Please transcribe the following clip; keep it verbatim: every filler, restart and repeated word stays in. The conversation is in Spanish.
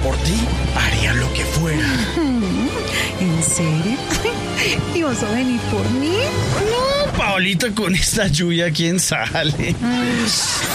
por ti haría lo que fuera. ¿En serio? ¿Y vas a venir por mí? No, Paolita, con esta lluvia, ¿quién sale?